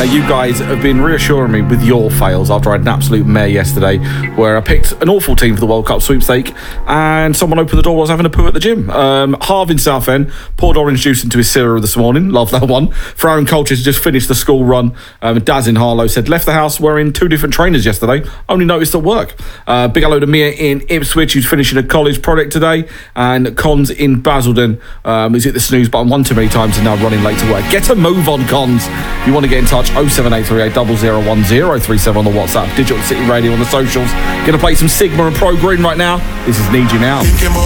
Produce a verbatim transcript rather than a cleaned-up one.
Now, you guys have been reassuring me with your fails after I had an absolute mare yesterday, where I picked an awful team for the World Cup sweepstake, and someone opened the door while I was having a poo at the gym. Um, Harv in Southend poured orange juice into his cereal this morning. Love that one. Farron Cultures just finished the school run. Um, Daz in Harlow said, left the house wearing two different trainers yesterday. Only noticed at work. Uh, big hello to Mia in Ipswich, who's finishing a college project today. And Cons in Basildon, um, who's hit the snooze button one too many times and now running late to work. Get a move on, Cons. If you want to get in touch, oh seven eight three eight zero zero one zero three seven on the WhatsApp, Digital City Radio on the socials. Gonna play some Sigma and Pro Green right now. This is Need You Now.